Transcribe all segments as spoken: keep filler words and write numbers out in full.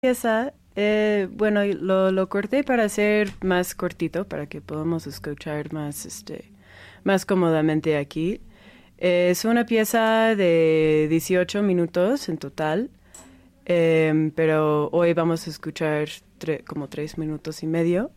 Pieza, eh, bueno, lo, lo corté para hacer más cortito, para que podamos escuchar más, este, más cómodamente aquí. Eh, es una pieza de dieciocho minutos en total, eh, pero hoy vamos a escuchar tre- como tres minutos y medio.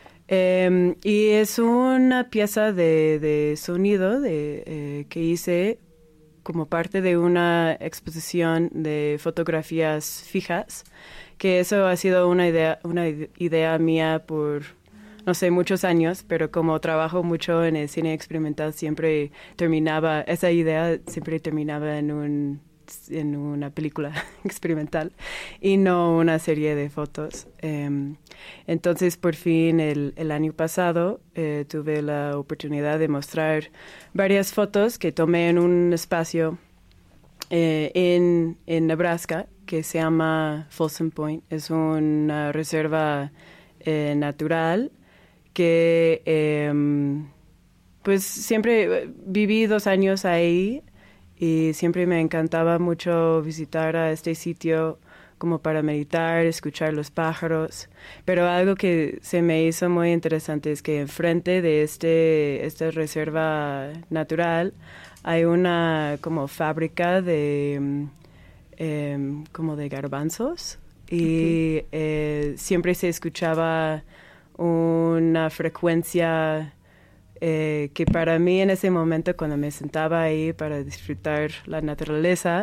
Eh, y es una pieza de, de sonido de, eh, que hice como parte de una exposición de fotografías fijas, que eso ha sido una idea, una idea mía por, no sé, muchos años, pero como trabajo mucho en el cine experimental, siempre terminaba, esa idea siempre terminaba en un en una película experimental y no una serie de fotos. Um, entonces, por fin, el, el año pasado eh, tuve la oportunidad de mostrar varias fotos que tomé en un espacio eh, en, en Nebraska que se llama Folsom Point. Es una reserva eh, natural que eh, pues siempre viví dos años ahí y siempre me encantaba mucho visitar a este sitio como para meditar, escuchar los pájaros. Pero algo que se me hizo muy interesante es que enfrente de este, esta reserva natural hay una como fábrica de eh, como de garbanzos Okay. y eh, siempre se escuchaba una frecuencia eh, que para mí en ese momento cuando me sentaba ahí para disfrutar la naturaleza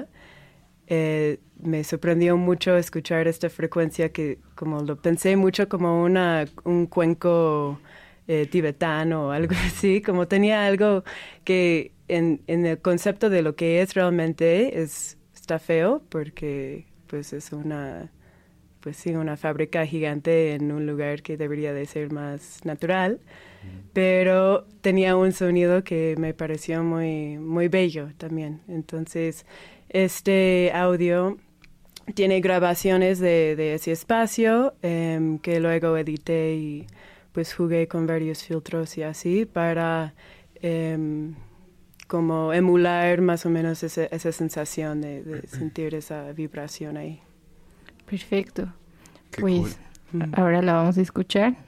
eh, me sorprendió mucho escuchar esta frecuencia que como lo pensé mucho como una un cuenco eh, tibetano o algo así, como tenía algo que en, en el concepto de lo que es realmente es está feo porque pues es una pues sí una fábrica gigante en un lugar que debería de ser más natural, pero tenía un sonido que me pareció muy, muy bello también. Entonces, este audio tiene grabaciones de, de ese espacio eh, que luego edité y pues jugué con varios filtros y así para eh, como emular más o menos ese, esa sensación de, de sentir esa vibración ahí. Perfecto. Qué cool. Pues Mm. ahora la vamos a escuchar